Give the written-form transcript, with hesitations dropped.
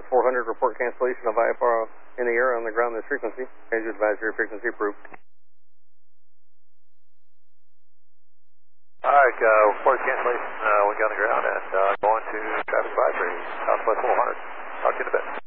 400, report cancellation of IFR in the air on the ground this frequency. Change advisory frequency approved. Alright, report cancellation, we got on the ground and going to traffic advisory, Southwest 400. Talk to you in a bit.